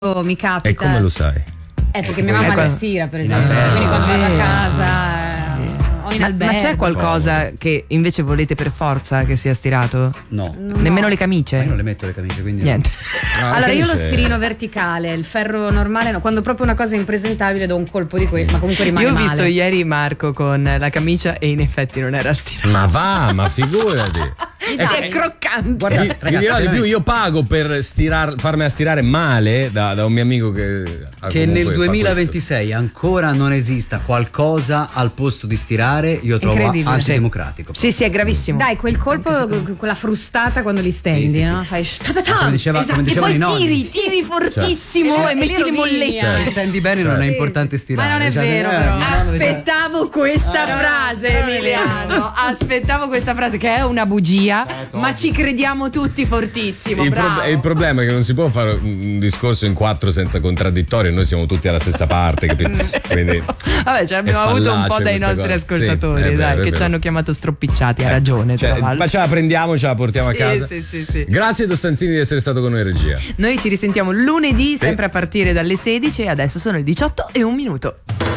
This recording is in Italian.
mi capita. E come lo sai? Perché mia mamma le stira, per esempio. Quindi quando vado a casa o in albergo. Ma c'è qualcosa che invece volete per forza che sia stirato? No. Nemmeno le camicie? Ma io non le metto le camicie, quindi niente. No, allora io lo stirino verticale, il ferro normale no. Quando proprio una cosa è impresentabile do un colpo di ma comunque rimane male. Io ho visto ieri Marco con la camicia e in effetti non era stirato. Ma figurati. È croccante. Guarda, Vi dirò di più, io pago per farmi stirare male da un mio amico che nel 2026 ancora non esista qualcosa al posto di stirare, io trovo antidemocratico. Sì, è gravissimo. Dai, quel colpo, quella frustata quando li stendi, no? Fai come dicevano e poi i nonni. tiri fortissimo e metti le mollette. Se stendi bene non è importante stirare. Ma non è vero, però. Aspettavo questa frase, Emiliano. Aspettavo questa frase che è una bugia. Ma ci crediamo tutti fortissimo. Il problema è che non si può fare un discorso in quattro senza contraddittorio. Noi siamo tutti alla stessa parte, capito? Quindi vabbè, ce l'abbiamo avuto un po' dai nostri ascoltatori, sì, dai, che ci hanno chiamato stropicciati. Ha ragione. Ma ce la prendiamo, ce la portiamo a casa. Sì. Grazie Dostanzini di essere stato con noi, regia. Noi ci risentiamo lunedì, sempre a partire dalle 16, e adesso sono le 18:01.